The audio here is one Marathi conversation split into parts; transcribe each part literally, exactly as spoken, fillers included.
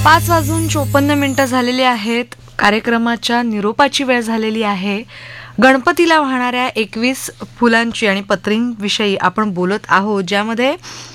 पाच वाजून चोपन्न मिनिटं झालेली आहेत. कार्यक्रमाच्या निरोपाची वेळ झालेली आहे. गणपतीला वाहणाऱ्या एकवीस फुलांची आणि पत्रींविषयी आपण बोलत आहोत, ज्यामध्ये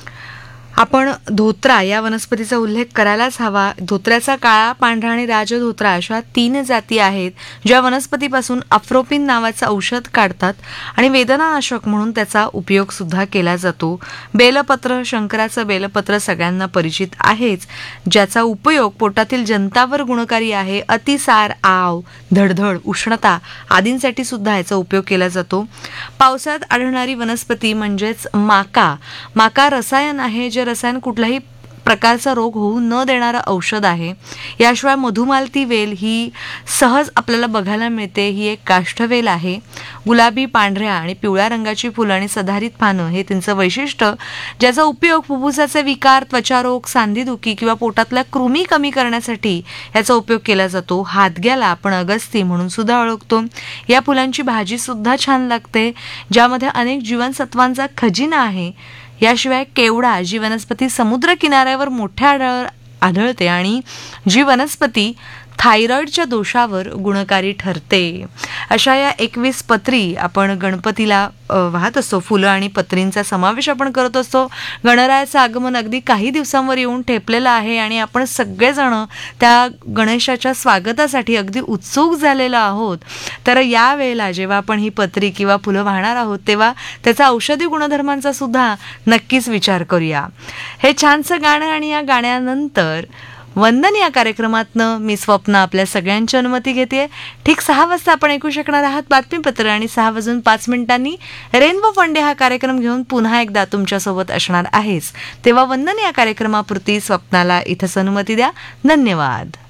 आपण धोत्रा या वनस्पतीचा उल्लेख करायलाच हवा. धोत्र्याचा काळा, पांढरा आणि राजधोत्रा अशा तीन जाती आहेत, ज्या वनस्पतीपासून अफ्रोपिन नावाचं औषध काढतात आणि वेदनानाशक म्हणून त्याचा उपयोग सुद्धा केला जातो. बेलपत्र, शंकराचं बेलपत्र सगळ्यांना परिचित आहेच, ज्याचा उपयोग पोटातील जंतावर गुणकारी आहे. अतिसार, आव, धडधड, उष्णता आदींसाठी सुद्धा याचा उपयोग केला जातो. पावसात आढळणारी वनस्पती म्हणजेच माका. माका रसायन आहे, जे रसायन कुठल्याही प्रकारचा रोग होऊ न देणारं औषध आहे. याशिवाय मधुमालती वेल ही सहज आपल्याला बघायला मिळते. ही एक काष्ठवेल आहे. गुलाबी, पांढऱ्या आणि पिवळ्या रंगाची फुलं आणि सधारित पानं हे त्यांचं वैशिष्ट्य, ज्याचा उपयोग फुफ्फुसाचे विकार, त्वचारोग, सांधीदुखी किंवा पोटातल्या कृमी कमी करण्यासाठी याचा उपयोग केला जातो. हादग्याला आपण अगस्ती म्हणून सुद्धा ओळखतो. या फुलांची भाजी सुद्धा छान लागते, ज्यामध्ये अनेक जीवनसत्वांचा खजिना आहे. याशिवाय केवडा, जी वनस्पती समुद्र किनाऱ्यावर मोठ्या आढळ आढळते आणि जी वनस्पती थायरॉइडच्या दोषावर गुणकारी ठरते. अशा या एकवीस पत्री आपण गणपतीला वाहत असतो. फुलं आणि पत्रींचा समावेश आपण करत असतो. गणरायाचं आगमन अगदी काही दिवसांवर येऊन ठेपलेलं आहे आणि आपण सगळेजण त्या गणेशाच्या स्वागतासाठी अगदी उत्सुक झालेलो आहोत. तर या वेळेला जेव्हा आपण ही पत्री किंवा फुलं वाहणार आहोत, तेव्हा त्याचा औषधी गुणधर्मांचा सुद्धा नक्कीच विचार करूया. हे छानसं गाणं आणि या गाण्यानंतर वंदन या कार्यक्रमातनं मी स्वप्ना आपल्या सगळ्यांची अनुमती घेते. ठीक सहा वाजता आपण ऐकू शकणार आहात बातमीपत्र आणि सहा वाजून पाच मिनिटांनी रेनबो फंडे हा कार्यक्रम घेऊन पुन्हा एकदा तुमच्यासोबत असणार आहेच. तेव्हा वंदन या कार्यक्रमापुरती स्वप्नाला इथंच अनुमती द्या. धन्यवाद.